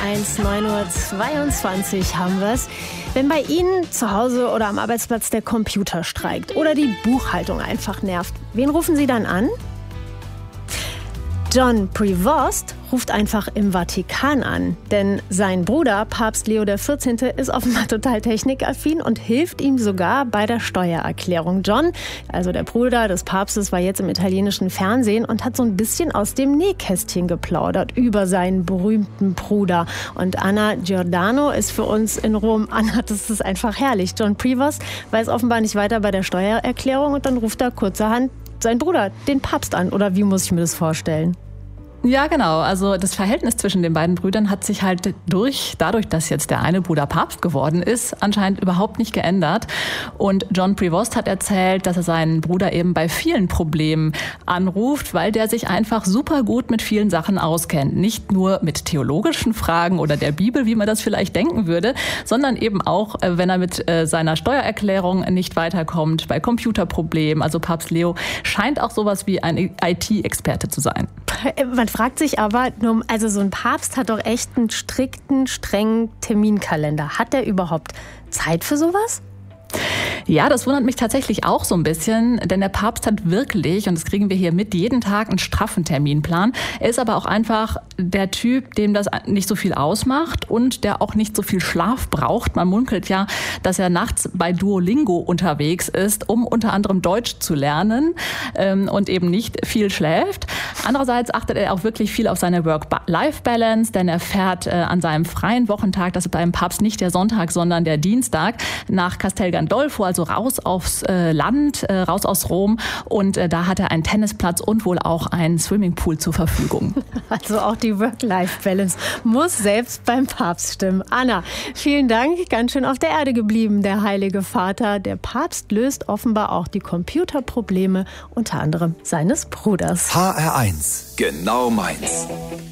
HR1, 9:22 Uhr haben wir es. Wenn bei Ihnen zu Hause oder am Arbeitsplatz der Computer streikt oder die Buchhaltung einfach nervt, wen rufen Sie dann an? John Prevost ruft einfach im Vatikan an, denn sein Bruder, Papst Leo XIV., ist offenbar total technikaffin und hilft ihm sogar bei der Steuererklärung. John, also der Bruder des Papstes, war jetzt im italienischen Fernsehen und hat so ein bisschen aus dem Nähkästchen geplaudert über seinen berühmten Bruder. Und Anna Giordano ist für uns in Rom. Anna, das ist einfach herrlich. John Prevost weiß offenbar nicht weiter bei der Steuererklärung und dann ruft er kurzerhand seinen Bruder, den Papst, an. Oder wie muss ich mir das vorstellen? Ja, genau. Also das Verhältnis zwischen den beiden Brüdern hat sich halt dadurch, dass jetzt der eine Bruder Papst geworden ist, anscheinend überhaupt nicht geändert. Und John Prevost hat erzählt, dass er seinen Bruder eben bei vielen Problemen anruft, weil der sich einfach super gut mit vielen Sachen auskennt. Nicht nur mit theologischen Fragen oder der Bibel, wie man das vielleicht denken würde, sondern eben auch, wenn er mit seiner Steuererklärung nicht weiterkommt, bei Computerproblemen. Also Papst Leo scheint auch sowas wie ein IT-Experte zu sein. Man fragt sich aber, also so ein Papst hat doch echt einen strikten, strengen Terminkalender. Hat der überhaupt Zeit für sowas? Ja, das wundert mich tatsächlich auch so ein bisschen, denn der Papst hat wirklich, und das kriegen wir hier mit, jeden Tag einen straffen Terminplan. Er ist aber auch einfach der Typ, dem das nicht so viel ausmacht und der auch nicht so viel Schlaf braucht. Man munkelt ja, dass er nachts bei Duolingo unterwegs ist, um unter anderem Deutsch zu lernen und eben nicht viel schläft. Andererseits achtet er auch wirklich viel auf seine Work-Life-Balance, denn er fährt an seinem freien Wochentag, das ist beim Papst nicht der Sonntag, sondern der Dienstag, nach Castel Gandolfo, also raus aufs Land, raus aus Rom. Und da hat er einen Tennisplatz und wohl auch einen Swimmingpool zur Verfügung. Also auch die Work-Life-Balance muss selbst beim Papst stimmen. Anna, vielen Dank. Ganz schön auf der Erde geblieben, der Heilige Vater. Der Papst löst offenbar auch die Computerprobleme, unter anderem seines Bruders. HR1, genau meins.